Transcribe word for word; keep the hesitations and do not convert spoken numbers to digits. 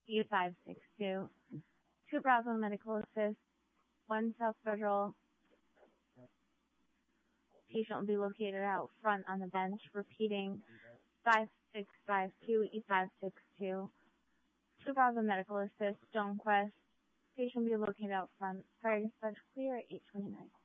E five six two. Two Bravo Medical Assist. One South Federal. Patient will be located out front on the bench. Repeating, five six five two E five six two. Two Bravo Medical Assist. Stonecrest. Patient will be located out front. Prior dispatch clear at eight twenty-nine.